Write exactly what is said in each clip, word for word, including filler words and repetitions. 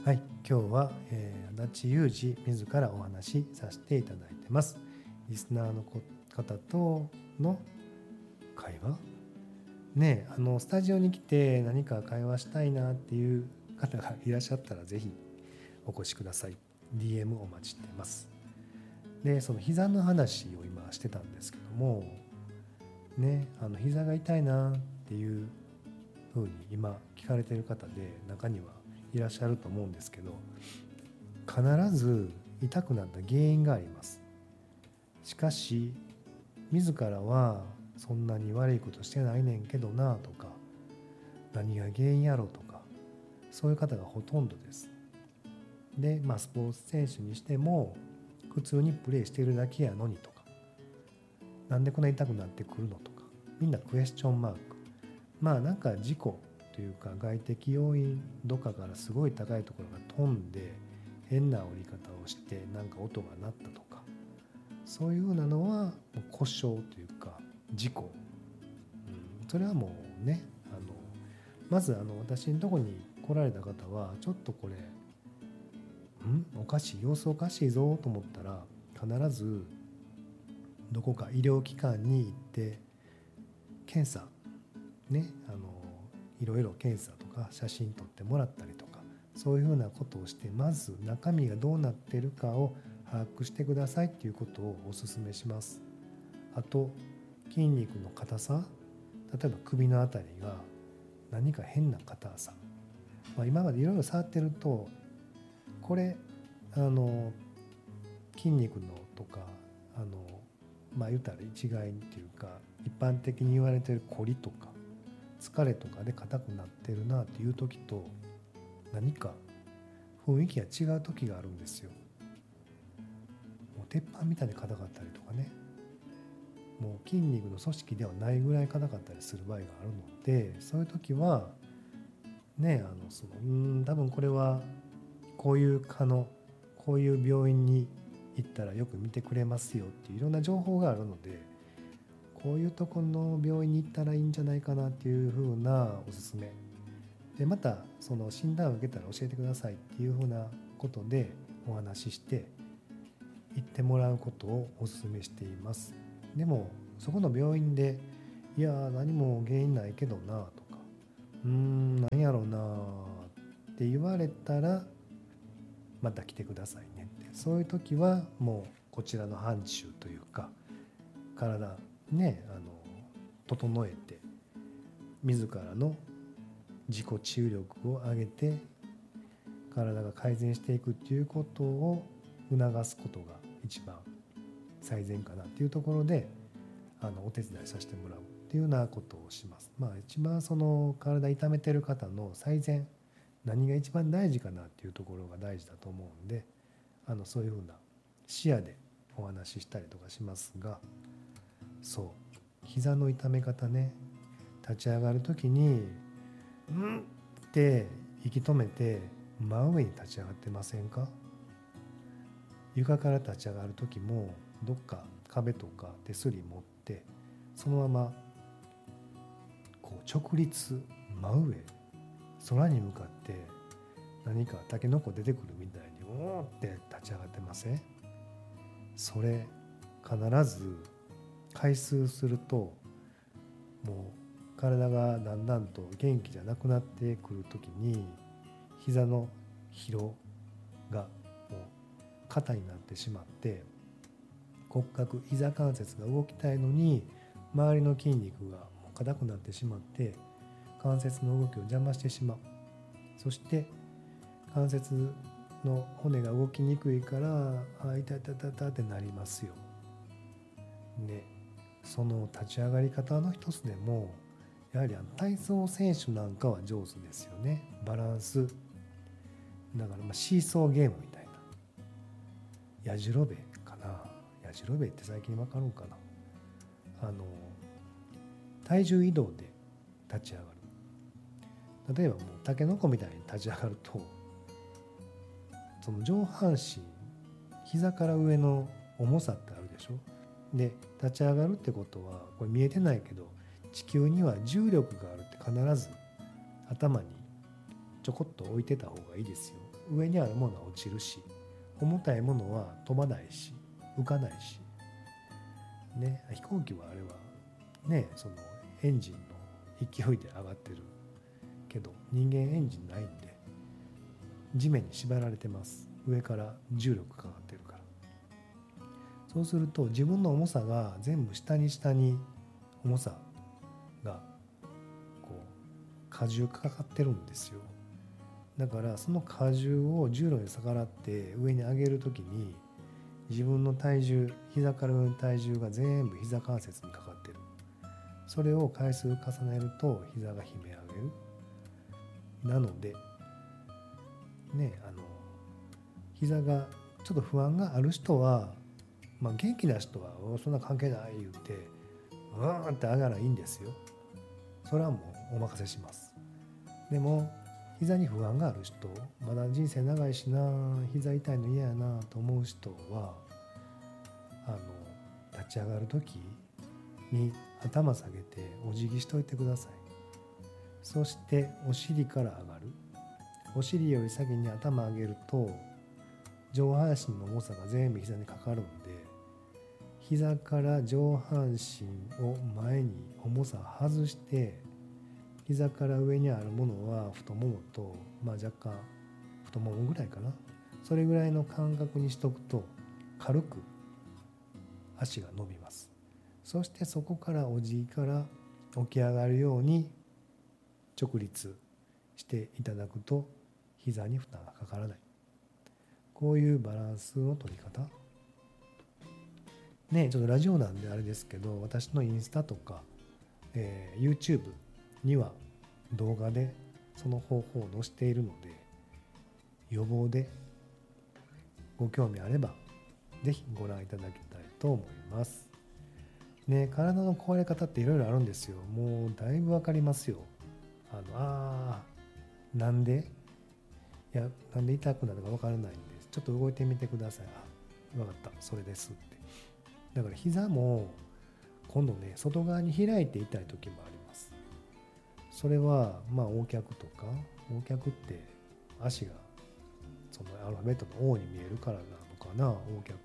はい、今日は、えー、足立裕二自らお話しさせていただいてます。リスナーの方との会話ね、あのスタジオに来て何か会話したいなっていう方がいらっしゃったらぜひお越しください。 ディーエム お待ちしてます。で、その膝の話を今してたんですけどもね、あの膝が痛いなっていう風に今聞かれている方で中にはいらっしゃると思うんですけど、必ず痛くなった原因があります。しかし自らはそんなに悪いことしてないねんけどなとか、何が原因やろとか、そういう方がほとんどです。で、まあスポーツ選手にしても普通にプレーしているだけやのにとか、なんでこんな痛くなってくるのとか、みんなクエスチョンマーク。まあなんか事故というか外的要因どっかからすごい高いところが飛んで変な折り方をしてなんか音が鳴ったとか、そういうふうなのは故障というか事故、うん、それはもうね、あのまずあの私のとこに来られた方はちょっとこれんおかしい、様子おかしいぞと思ったら必ずどこか医療機関に行って検査ね、あのいろいろ検査とか写真撮ってもらったりとか、そういうふうなことをしてまず中身がどうなっているかを把握してくださいっていうことをお勧めします。あと筋肉の硬さ、例えば首のあたりが何か変な硬さ、まあ、今までいろいろ触ってるとこれあの筋肉のとかあのまあ言ったら一概にっていうか一般的に言われてるコリとか疲れとかで硬くなってるなっていう時と何か雰囲気が違う時があるんですよ。もう鉄板みたいに硬かったりとかね、もう筋肉の組織ではないぐらい硬かったりする場合があるので、そういう時はね、あのそのうん多分これはこういう科のこういう病院に行ったらよく見てくれますよっていういろんな情報があるので、こういうとこの病院に行ったらいいんじゃないかなっていう風なおすすめで、またその診断を受けたら教えてくださいっていう風なことでお話しして行ってもらうことをおすすめしています。でもそこの病院でいや何も原因ないけどなとか、うーん何やろうなって言われたらまた来てくださいねって、そういう時はもうこちらの範疇というか体ね、あの整えて自らの自己治癒力を上げて体が改善していくっていうことを促すことが一番最善かなっていうところであのお手伝いさせてもらうっていうようなことをします。まあ一番その体痛めてる方の最善、何が一番大事かなっていうところが大事だと思うんで、あのそういうふうな視野でお話ししたりとかしますが、そう膝の痛め方ね、立ち上がる時にうんって息止めて真上に立ち上がってませんか？床から立ち上がる時もどっか壁とか手すり持ってそのままこう直立真上、空に向かって何かタケノコ出てくるみたいにおーって立ち上がってません？それ必ず回数するともう体がだんだんと元気じゃなくなってくる時に膝の疲労がもう肩になってしまって骨格膝関節が動きたいのに周りの筋肉がもう硬くなってしまって関節の動きを邪魔してしまう。そして関節の骨が動きにくいからあ痛い痛い痛い痛いってなりますよね。その立ち上がり方の一つでもやはり体操選手なんかは上手ですよね。バランスだからまあシーソーゲームみたいな、やじろべえかな、やじろべえって最近わかるんかな、あの体重移動で立ち上がる。例えばもうタケノコみたいに立ち上がるとその上半身膝から上の重さってあるでしょ。で立ち上がるってことはこれ見えてないけど地球には重力があるって必ず頭にちょこっと置いてた方がいいですよ。 上にあるものは落ちるし、重たいものは飛ばないし浮かないしね。飛行機はあれはね、そのエンジンの勢いで上がってるけど、人間エンジンないんで地面に縛られてます。上から重力かかってるから。そうすると自分の重さが全部下に下に重さがこう荷重かかってるんですよ。だからその荷重を重力に逆らって上に上げるときに、自分の体重、膝から上の体重が全部膝関節にかかってる。それを回数重ねると膝が悲鳴上げる。なのでね、あの膝がちょっと不安がある人は、まあ、元気な人はそんな関係ない言ってうーんって上がらいいんですよ。それはもうお任せします。でも膝に不安がある人、まだ人生長いしな、膝痛いの嫌やなと思う人は、あの立ち上がる時に頭下げてお辞儀しといてください。そしてお尻から上がる。お尻より先に頭上げると上半身の重さが全部膝にかかるんで、膝から上半身を前に重さを外して、膝から上にあるものは太ももと、まあ、若干太ももぐらいかな、それぐらいの感覚にしとくと軽く足が伸びます。そしてそこからお辞儀から起き上がるように直立していただくと膝に負担がかからない。こういうバランスの取り方ね。ちょっとラジオなんであれですけど、私のインスタとか、えー、YouTube には動画でその方法を載せているので、予防でご興味あればぜひご覧いただきたいと思いますね。体の壊れ方っていろいろあるんですよ。もうだいぶわかりますよ。あのあーなんでいやなんで痛くなるか分からないんで、ちょっと動いてみてください。あ、分かった、それですって。だから膝も今度ね、外側に開いて痛い時もあります。それはまあ横脚とか、横脚って足がそのアルファベットの O に見えるからなのかな、横脚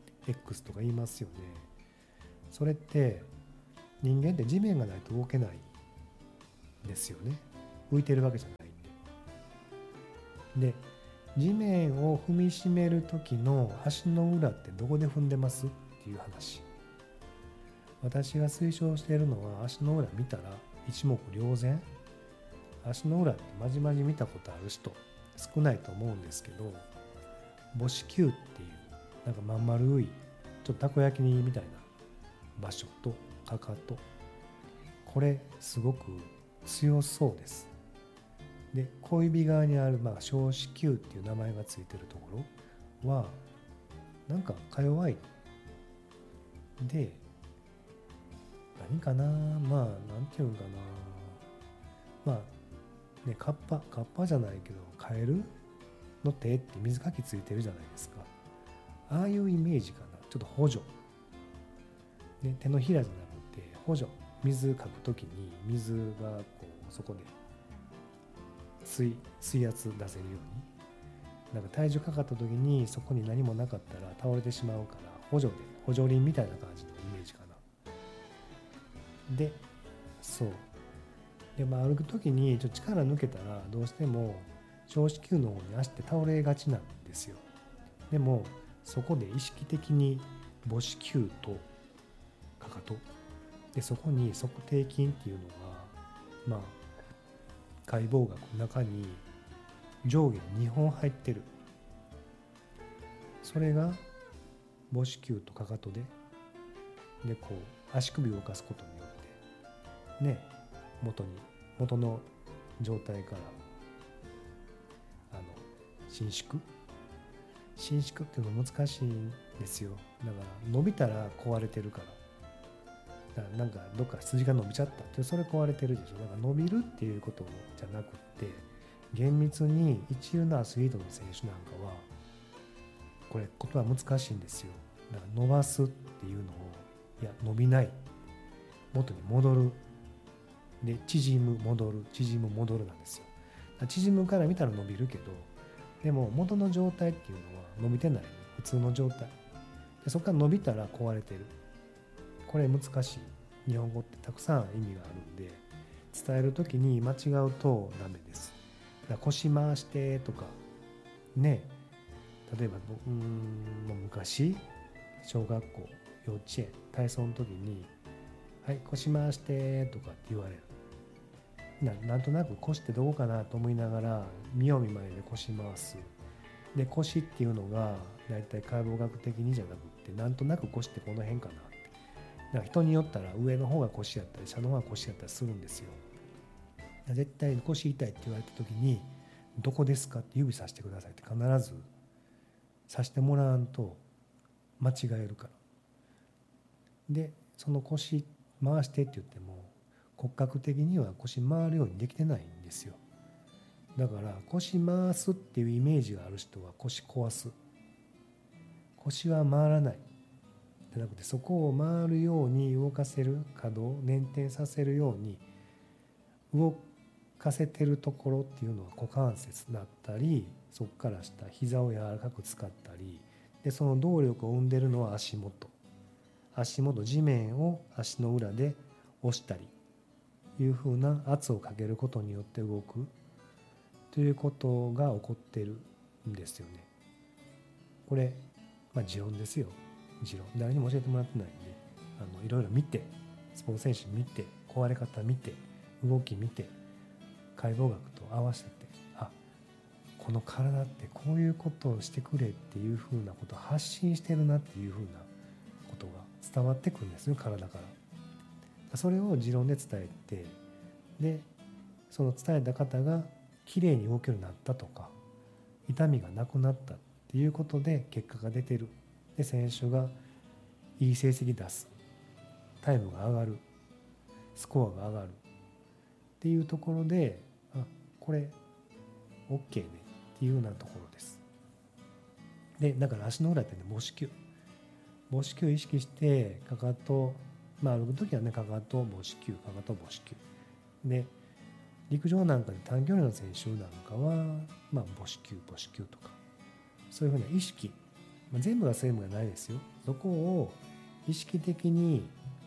X とか言いますよね。それって人間って地面がないと動けないんですよね。浮いてるわけじゃないんで。で、地面を踏みしめる時の足の裏ってどこで踏んでますっていう話。私が推奨しているのは、足の裏見たら一目瞭然。足の裏ってまじまじ見たことある人少ないと思うんですけど、母子球っていうなんかまん丸いちょっとたこ焼きみたいな場所とかかと、これすごく強そうです。で、小指側にあるまあ小子球っていう名前がついてるところはなんかか弱いで、何かな、まあなんていうのかな、まあね、カッパカッパじゃないけどカエルの手って水かきついてるじゃないですか。ああいうイメージかな。ちょっと補助、ね、手のひらじゃなくて補助、水かくときに水がこうそこで水水圧出せるように、なんか体重かかった時にそこに何もなかったら倒れてしまうから、補助で補助輪みたいな感じのイメージかな。で、そうで、まあ、歩く時にちょっと力抜けたらどうしても小子宮の方に足って倒れがちなんですよ。でもそこで意識的に母子球とかかとで、そこに足底筋っていうのがまあ解剖学の中に上下ににほん入ってる。それが母子球とかかとででこう足首を動かすことによってね、元に元の状態からあの伸縮伸縮っていうの難しいんですよ。だから伸びたら壊れてるから、だからなんかどっか筋が伸びちゃったってそれ壊れてるでしょ。だから伸びるっていうことじゃなくって厳密に一流のアスリートの選手なんかはこれことは難しいんですよ。だから伸ばすっていうのをいや伸びない元に戻るで縮む戻る縮む戻るなんですよ。縮むから見たら伸びるけどでも元の状態っていうのは伸びてない、普通の状態で、そこから伸びたら壊れてる。これ難しい。日本語ってたくさん意味があるんで、伝える時に間違うとダメです。だから腰回してとかね、例えばうーん昔小学校幼稚園体操の時にはい腰回してとかって言われる。 な, なんとなく腰ってどこかなと思いながら見よう見まねで腰回す。で腰っていうのがだいたい解剖学的にじゃなくってなんとなく腰ってこの辺かなって、だから人によったら上の方が腰やったり下の方が腰やったりするんですよ。絶対腰痛いって言われた時にどこですかって指さしてくださいって必ずさしてもらわんと間違えるから。でその腰回してって言っても骨格的には腰回るようにできてないんですよ。だから腰回すっていうイメージがある人は腰壊す。腰は回らないじゃなくて、そこを回るように動かせる可動、捻転させるように動かせてるところっていうのは股関節だったり、そこから下膝を柔らかく使ったりで、その動力を生んでるのは足元足元地面を足の裏で押したりいうふうな圧をかけることによって動くということが起こってるんですよね。これ、まあ、持論ですよ。持論誰にも教えてもらってないんで、あのいろいろ見て、スポーツ選手見て、壊れ方見て、動き見て、解剖学と合わせて、あ、この体ってこういうことをしてくれっていうふうなことを発信してるなっていうふうなことが伝わってくるんですよ、体から。それを持論で伝えて、でその伝えた方がきれいに動けるようになったとか、痛みがなくなったっていうことで結果が出てる。で選手がいい成績出す、タイムが上がる、スコアが上がるっていうところで、あ、これ OK ねっていうようなところです。でだから足の裏ってね、母子球母子球を意識してかかと、まあ歩く時はね、かかと母子球、かかと母子球で、陸上なんかで短距離の選手なんかは、まあ、母子球母子球とかそういうふうな意識、まあ、全部が全部がないですよ。そこを意識的に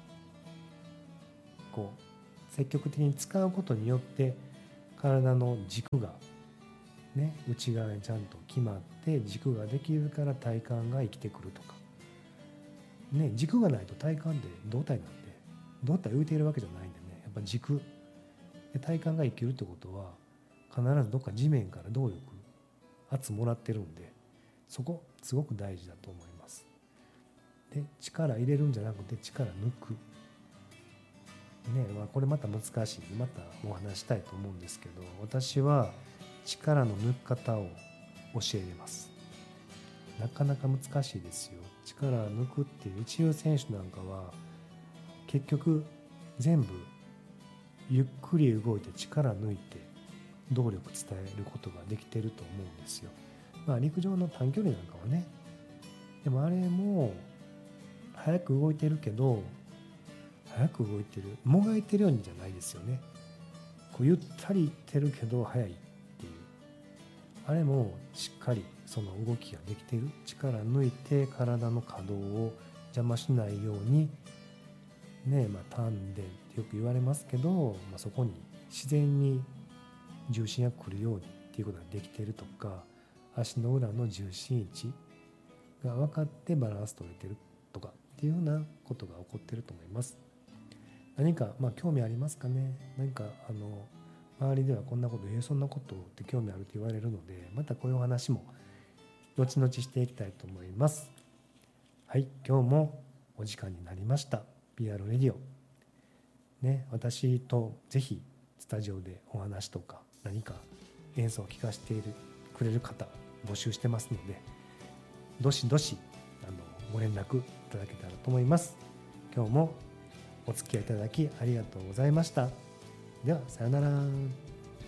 こう積極的に使うことによって体の軸がね、内側にちゃんと決まって軸ができるから体幹が生きてくるとかね、軸がないと体幹で胴体なんで、胴体浮いているわけじゃないんでね、やっぱ軸で体幹が生きるってことは必ずどっか地面から動力圧もらってるんで、そこすごく大事だと思います。で力入れるんじゃなくて力抜くね、まあ、これまた難しい、またお話したいと思うんですけど、私は力の抜き方を教えれます。なかなか難しいですよ。力抜くっていう一流選手なんかは結局全部ゆっくり動いて力抜いて動力伝えることができてると思うんですよ。まあ陸上の短距離なんかはね、でもあれも早く動いてるけど、早く動いてる、もがいてるようにじゃないですよね。こうゆったりいってるけど速いっていう、あれもしっかりその動きができてる、力抜いて体の可動を邪魔しないようにね、まあ丹田ってよく言われますけど、まあ、そこに自然に重心が来るようにっていうことができてるとか、足の裏の重心位置が分かってバランス取れてるとかっていうようなことが起こってると思います。何かまあ興味ありますかね。何かあの周りではこんなこと、えー、そんなことって興味あると言われるので、またこういうお話も後々していきたいと思います。はい、今日もお時間になりました。 ピーアール レディオね、私とぜひスタジオでお話とか何か演奏を聴かせてくれる方募集してますので、どしどしあのご連絡いただけたらと思います。今日もお付き合いいただきありがとうございました。ではさようなら。